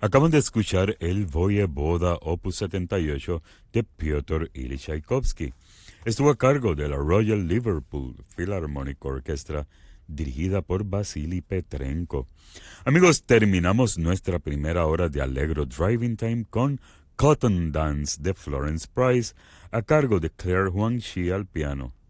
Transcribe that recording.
Acaban de escuchar El Voyevoda Opus 78 de Piotr Ilyich Tchaikovsky. Estuvo a cargo de la Royal Liverpool Philharmonic Orchestra, dirigida por Vasily Petrenko. Amigos, terminamos nuestra primera hora de Allegro Driving Time con Cotton Dance de Florence Price, a cargo de Claire Huangxi al piano.